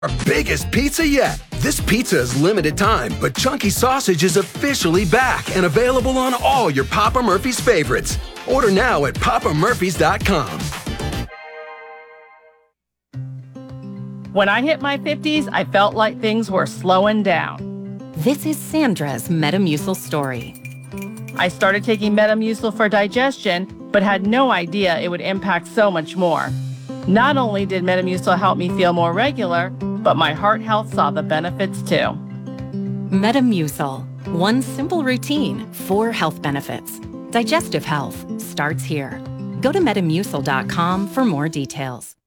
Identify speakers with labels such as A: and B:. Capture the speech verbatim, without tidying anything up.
A: Our biggest pizza yet. This pizza is limited time, but Chunky Sausage is officially back and available on all your Papa Murphy's favorites. Order now at papa murphys dot com.
B: When I hit my fifties, I felt like things were slowing down.
C: This is Sandra's Metamucil story.
B: I started taking Metamucil for digestion, but had no idea it would impact so much more. Not only did Metamucil help me feel more regular, but my heart health saw the benefits too.
C: Metamucil. One simple routine, four health benefits. Digestive health starts here. Go to metamucil dot com for more details.